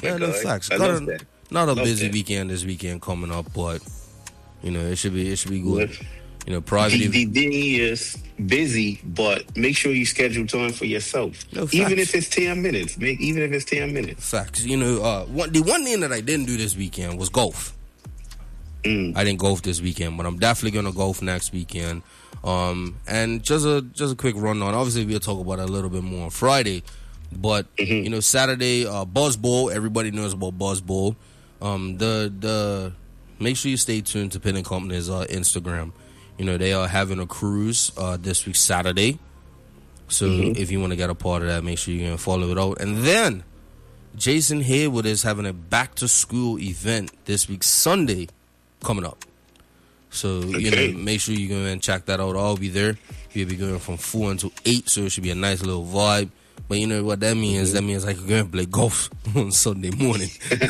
my Yeah, guy. no facts. I love that. Not a Love busy that. weekend this weekend coming up, but it should be good. The Private. thing is busy, but make sure you schedule time for yourself. No, facts. Even if it's 10 minutes. Facts. The one thing that I didn't do this weekend was golf. I didn't golf this weekend, but I'm definitely gonna golf next weekend. And just a quick rundown. Obviously, we'll talk about it a little bit more on Friday, but Saturday, Buzz Bowl. Everybody knows about Buzz Bowl. Make sure you stay tuned to Pin and Company's Instagram. They are having a cruise this week Saturday. So if you want to get a part of that, make sure you can follow it out. And then Jason Haywood is having a back to school event this week Sunday coming up. So make sure you go and check that out. I'll be there. We'll be going from 4 until 8, so it should be a nice little vibe. But you know what that means? That means I can go and play golf on Sunday morning.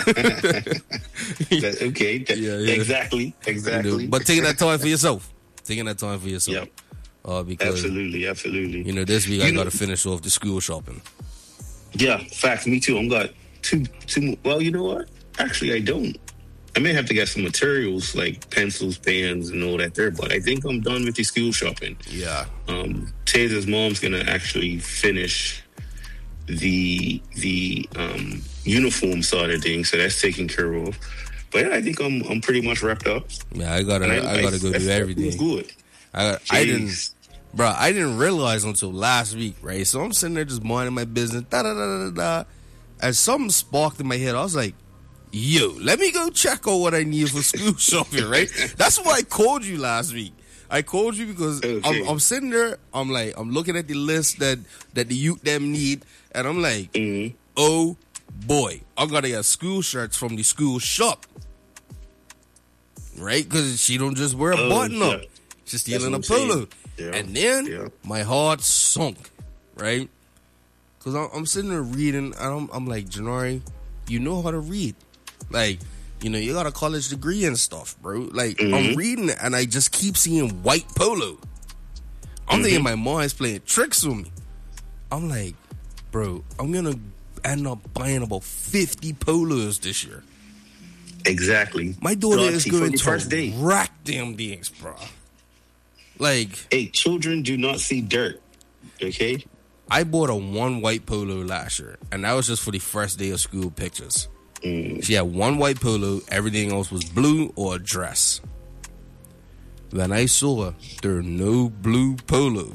Okay. Yeah. Exactly. But taking that time for yourself. Yep. Because Absolutely. This week I got to finish off the school shopping. Yeah, facts. Me too. I've got two. Well, you know what? Actually, I don't. I may have to get some materials like pencils, pens, and all that there, but I think I'm done with the school shopping. Yeah. Taser's mom's gonna actually finish the uniform side of things, so that's taken care of. But yeah, I think I'm pretty much wrapped up. Yeah, I gotta go do everything. It's good. I didn't realize until last week, right? So I'm sitting there just minding my business, and something sparked in my head. I was like, yo, let me go check on what I need for school shopping, right? That's why I called you last week. I called you because I'm sitting there, I'm looking at the list that the youth them need, and I'm like, oh boy, I gotta get school shirts from the school shop, right? Because she don't just wear a button up, she's stealing a polo. Yeah. And then my heart sunk, right? Because I'm sitting there reading, and I'm like, Janari, you know how to read. Like, you got a college degree and stuff, bro. Like, I'm reading it, and I just keep seeing white polo. I'm thinking my mind's playing tricks with me. I'm like, bro, I'm going to end up buying about 50 polos this year. Exactly. My daughter is going to rack them things, bro. Like, hey, children do not see dirt, okay? I bought a one white polo last year, and that was just for the first day of school pictures. She had one white polo, everything else was blue or a dress. When I saw there no blue polo,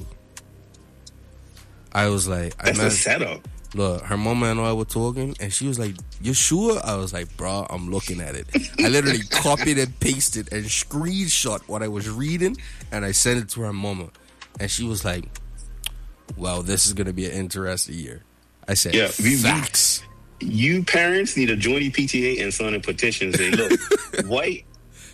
I was like, that's a setup. Look, her mama and I were talking, and she was like, you sure? I was like, bro, I'm looking at it. I literally copied and pasted and screenshot what I was reading, and I sent it to her mama. And she was like, well, this is going to be an interesting year. I said, facts. You parents need to join the PTA and sign a petition and say, look, white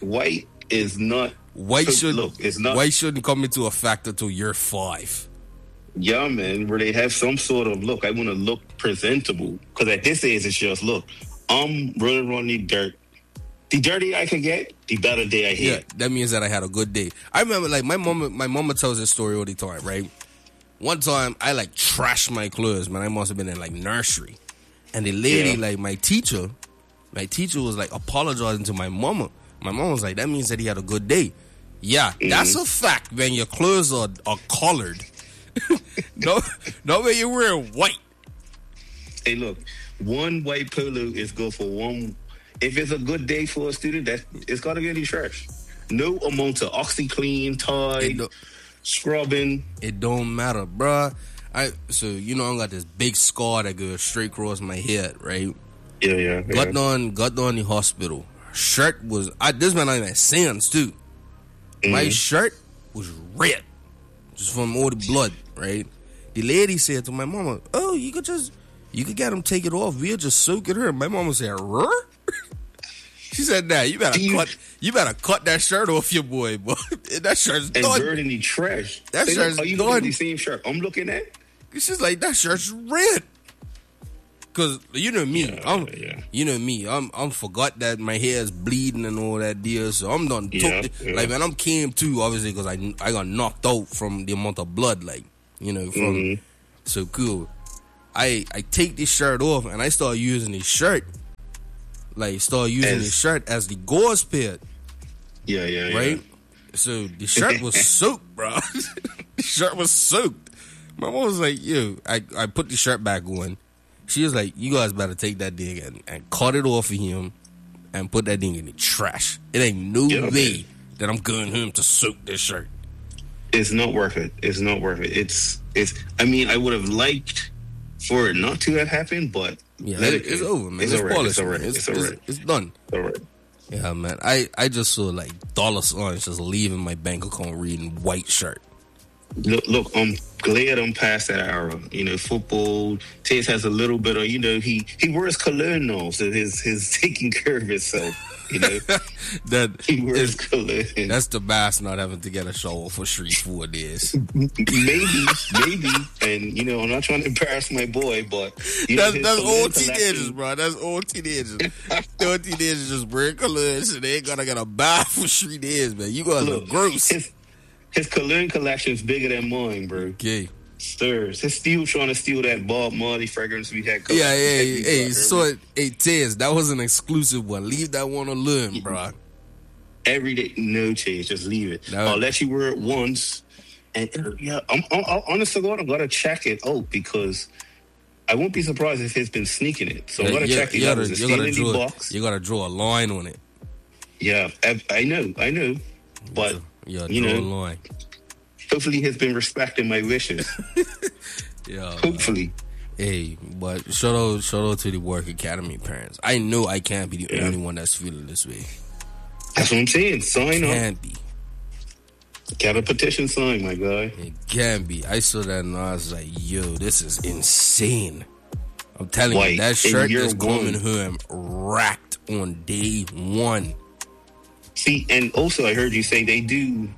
is not... White shouldn't come into a factor till year 5. Yeah, man, where they have some sort of look. I want to look presentable. Because at this age, it's just, look, I'm running around the dirt. The dirty I can get, the better day I hit. Yeah, that means that I had a good day. I remember, like, my mama tells this story all the time, right? One time, I, like, trashed my clothes, man. I must have been in, like, nursery. And the lady, like, my teacher was, like, apologizing to my mama. My mama was like, that means that he had a good day. Yeah, that's a fact when your clothes are colored. No when you're wearing white. Hey, look, one white polo is good for one. If it's a good day for a student, it's got to be in the church. No amount of OxyClean, Tide, scrubbing. It don't matter, bruh. I got this big scar that goes straight across my head, right? Yeah. Got on the hospital. Shirt was this man not even Sands too. My shirt was red, just from all the blood, right? The lady said to my mama, "Oh, you could get him take it off. We'll just soak it here." My mama said, "Ruh?" She said, "Nah, you better cut that shirt off your boy, boy. That shirt's done. And burn in the trash. That shirt's done. Are you looking at the same shirt I'm looking at?" She's like, "That shirt's red." Cause you know me, I'm forgot that my hair is bleeding and all that deal, so I'm done. Like when I'm came to, obviously, cause I got knocked out from the amount of blood, like so cool. I take this shirt off and I start using this shirt, like start using his shirt as the gauze pad. Yeah. Right? So the shirt was soaked, bro. The shirt was soaked. My mom was like, yo, I put the shirt back on. She was like, you guys better take that thing and cut it off of him and put that thing in the trash. It ain't no way that I'm going home to soak this shirt. It's not worth it. It's not worth it. It's I mean, I would have liked for it not to have happened, but it's over, man. It's polished. It's done. All right. Yeah, man. I just saw like dollar signs just leaving my bank account reading white shirt. Look, I'm glad I'm past that era. You know, football, Taze has a little bit of, you know, he wears cologne now, so his taking care of himself, you know. That he wears cologne. That's the bass not having to get a shower for 3-4 days. Maybe. And, you know, I'm not trying to embarrass my boy, but you know, that's old teenagers, bro. That's old teenagers. Old teenagers just wear cologne, so they ain't gonna get a bath for 3 days, man. You gonna look gross. His cologne collection is bigger than mine, bro. Okay. Stirs. He's still trying to steal that Bob Marley fragrance we had. Yeah. Hey, so Tez, that was an exclusive one. Leave that one alone, bro. Every day, no change. Just leave it. I'll let you wear it once. And I'm honest to God, I'm gonna check it out because I won't be surprised if he's been sneaking it. So I'm gonna check it out. You gotta draw a line on it. Yeah, I know, but. You know, hopefully he's been respecting my wishes. Yeah, hopefully. Hey, but shout out to the Work Academy parents. I know I can't be the only one that's feeling this way. That's what I'm saying. Sign up. Can't be. Got a petition signed, my guy. It can't be. I saw that and I was like, yo, this is insane. I'm telling you, that shirt is coming home racked on day one. See, and also I heard you say they do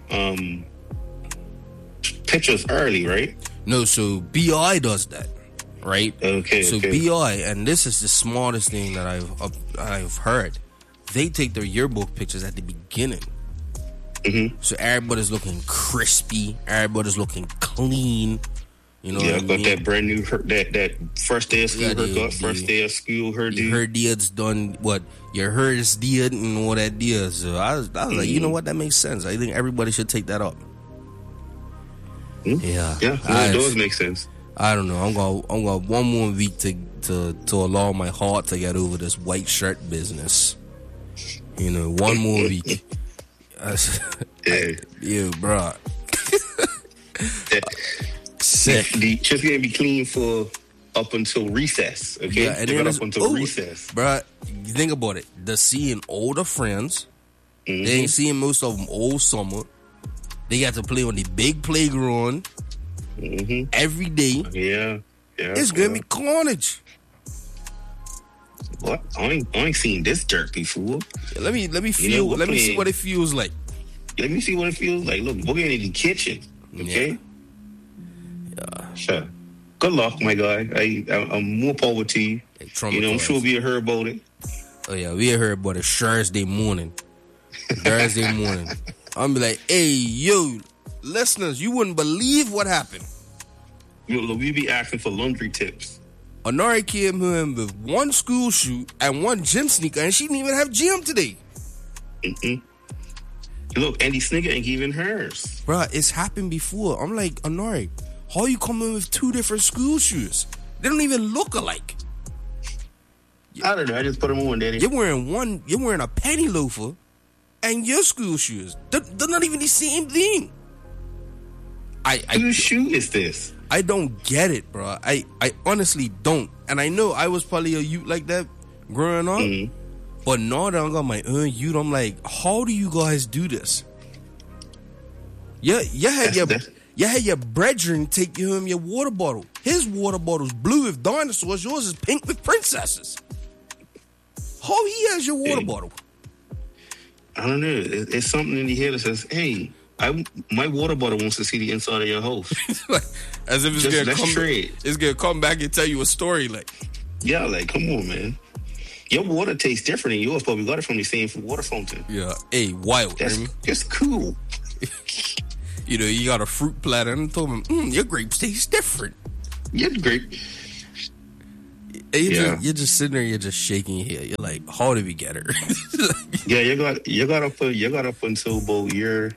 pictures early, right? No, so BI does that, right? Okay. So BI, and this is the smartest thing that I've heard. They take their yearbook pictures at the beginning. Mm-hmm. So everybody's looking crispy, everybody's looking clean. You know, got that brand new that first day of school haircut, first day of school hairdo. Your hair's done what your hair's did and all that deal. So I was like, you know what, that makes sense. I think everybody should take that up. Mm-hmm. Yeah, it does make sense. I don't know. I'm gonna one more week to allow my heart to get over this white shirt business. You know, one more week. Yeah, bro. Sick. Just gonna be clean for up until recess, okay? Yeah, and then up until recess, bro. You think about it. They're seeing older friends. Mm-hmm. They ain't seeing most of them all summer. They got to play on the big playground every day. Yeah. It's gonna be carnage. What? I ain't seen this dirt before. Yeah, let me feel. Let me see what it feels like. Let me see what it feels like. Look, we're in the kitchen, okay? Yeah. Sure. Good luck, my guy. I'm more power to you. You know, I'm sure we'll hear about it. Oh yeah, we heard about it Thursday morning. Thursday morning. I'm be like, hey, yo, listeners, you wouldn't believe what happened. We'll be asking for laundry tips. Anari came home with one school shoe and one gym sneaker, and she didn't even have gym today. Look, Andy Snigger ain't even hers. Bruh, it's happened before. I'm like, Anari, how you coming with two different school shoes? They don't even look alike. I don't know. I just put them on, Daddy. You're wearing a penny loafer and your school shoes. They're not even the same thing. Whose shoe is this? I don't get it, bro. I honestly don't. And I know I was probably a youth like that growing up. But now that I got my own youth, I'm like, how do you guys do this? You had your brethren take you home your water bottle. His water bottle's blue with dinosaurs. Yours is pink with princesses. How he has your water bottle? I don't know. It's something in the head that says, hey, my water bottle wants to see the inside of your house. As if it's gonna come back and tell you a story. Like, yeah, like, come on, man. Your water tastes different than yours, but we got it from the same water fountain. Yeah, hey, wild. That's cool. You know, you got a fruit platter and told him, your grapes taste different. Your grape. And you're just sitting there, you're just shaking your head. You're like, how did we get her? Yeah, you got up until about year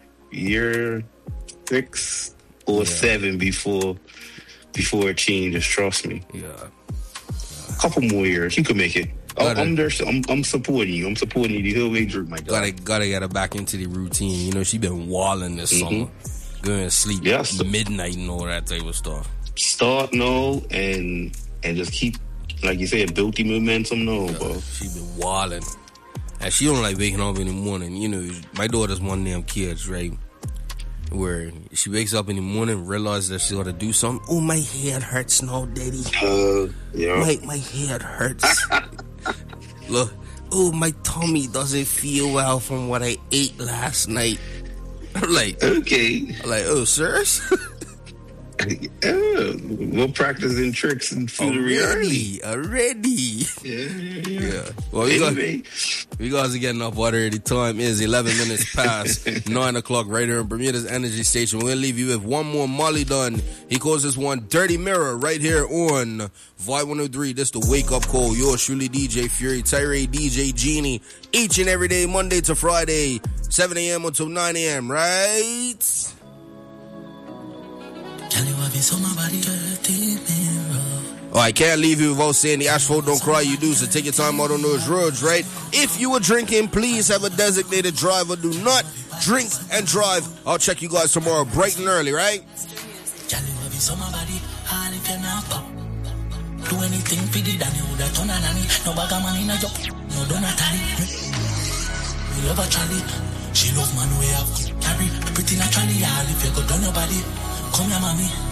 6 or 7 before it changes. Trust me. Yeah. A couple more years, you could make it. I'm there. I'm supporting you. I'm supporting you the whole way through, my dog. Gotta get her back into the routine. You know, she been walling this summer, going to sleep midnight and all that type of stuff. Start now and just keep, like you said, build the momentum now, bro. She been walling, and she don't like waking up in the morning. You know, my daughter's one of them kids, right? Where she wakes up in the morning, realizes that she got to do something. Oh, my head hurts now, daddy. Yeah. My head hurts. Look, oh, my tummy doesn't feel well from what I ate last night. I'm like, okay. I'm like, oh, serious? We're practicing tricks and foolery already. Yeah. Well, we guys are getting up water. The time is 11 minutes past 9 o'clock right here in Bermuda's Energy Station. We're going to leave you with one more Molly Dunn. He calls this one Dirty Mirror right here on Vibe 103. This the Wake Up Call. Yours truly, DJ Fury, Tyree, DJ Genie. Each and every day, Monday to Friday, 7 a.m. until 9 a.m., right? Oh, I can't leave you without saying the asphalt don't cry, you do, so take your time out on those roads, right? If you were drinking, please have a designated driver. Do not drink and drive. I'll check you guys tomorrow bright and early, right? Do anything for the Danny would have turned on Annie. No bag of money, no job, no donatally. We love a Charlie. She love man we have carry. Pretty naturally, all if you go down your body. Come here, mommy.